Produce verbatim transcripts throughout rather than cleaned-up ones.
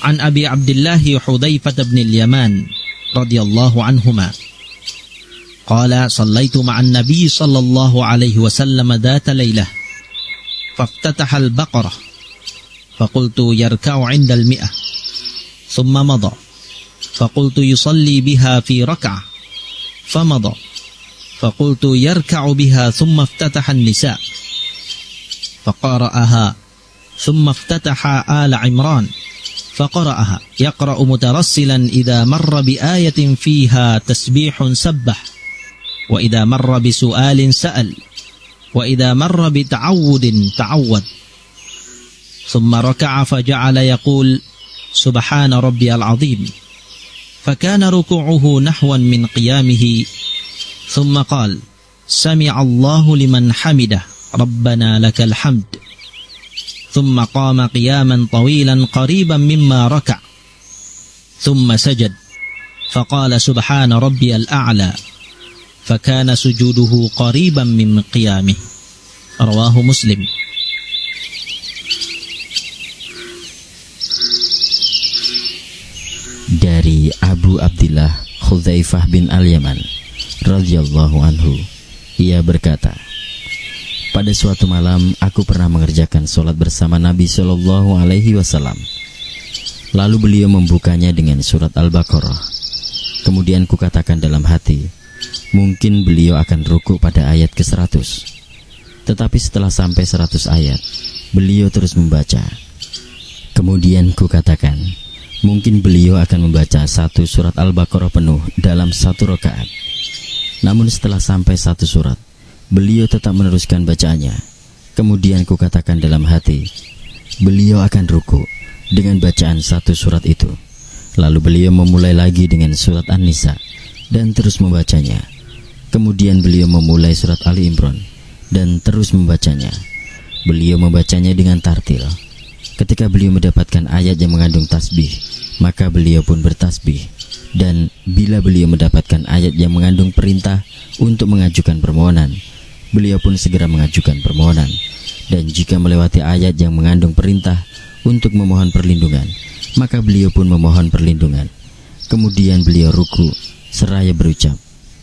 An Abi Abdullah Hudzaifah bin al-Yaman radhiyallahu anhuma qala sallaitu ma'an nabiy sallallahu alaihi wasallam dhata lailah faftataha al-baqarah faqultu yarka'u 'inda al-mi'ah thumma madha faqultu yusalli biha fi rak'ah famadha faqultu yarka'u biha thumma iftataha an-nisa faqara'aha thumma iftataha ala Imran faqara'aha yaqra'u mutarassilan idza marra bi ayatin fiha tasbihun sabbah wa idza marra bi su'alin sa'al wa idza marra bi ta'awudin ta'awwad thumma raka'a faja'ala yaqul subhana rabbiyal azim fakana ruku'uhu nahwan min qiyamihi thumma qala sami'a Allahu liman hamidah rabbana lakal hamd ثم قام قياما طويلا قريبا مما ركع ثم سجد فقال سبحان ربي الأعلى فكان سجوده قريبا من قيامه رواه مسلم. Dari Abu Abdullah Hudzaifah bin al-Yaman radhiyallahu anhu, ia berkata, pada suatu malam aku pernah mengerjakan sholat bersama Nabi Shallallahu Alaihi Wasallam. Lalu beliau membukanya dengan surat Al-Baqarah. Kemudian kukatakan dalam hati, mungkin beliau akan ruku pada ayat ke seratus. Tetapi setelah sampai seratus ayat, beliau terus membaca. Kemudian kukatakan, mungkin beliau akan membaca satu surat Al-Baqarah penuh dalam satu rakaat. Namun setelah sampai satu surat, beliau tetap meneruskan bacaannya. Kemudian kukatakan dalam hati, beliau akan ruku dengan bacaan satu surat itu. Lalu beliau memulai lagi dengan surat An-Nisa dan terus membacanya. Kemudian beliau memulai surat Ali Imran dan terus membacanya. Beliau membacanya dengan tartil. Ketika beliau mendapatkan ayat yang mengandung tasbih, maka beliau pun bertasbih. Dan bila beliau mendapatkan ayat yang mengandung perintah untuk mengajukan permohonan, beliau pun segera mengajukan permohonan. Dan jika melewati ayat yang mengandung perintah untuk memohon perlindungan, maka beliau pun memohon perlindungan. Kemudian beliau ruku seraya berucap,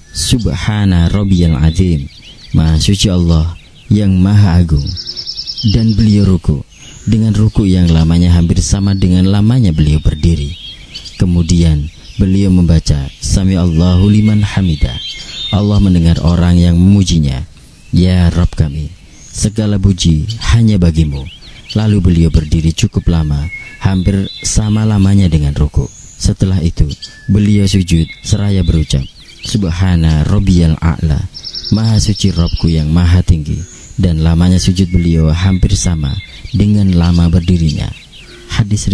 Subhana Rabbiyal Azim, Maha suci Allah yang Maha Agung. Dan beliau ruku dengan ruku yang lamanya hampir sama dengan lamanya beliau berdiri. Kemudian beliau membaca Sami Allahu liman hamidah, Allah mendengar orang yang memujinya. Ya Rabb kami, segala puji hanya bagimu. Lalu beliau berdiri cukup lama, hampir sama lamanya dengan ruku. Setelah itu beliau sujud seraya berucap, Subhana Rabbiyal A'la, Maha suci Rabbku yang maha tinggi. Dan lamanya sujud beliau hampir sama dengan lama berdirinya. Hadis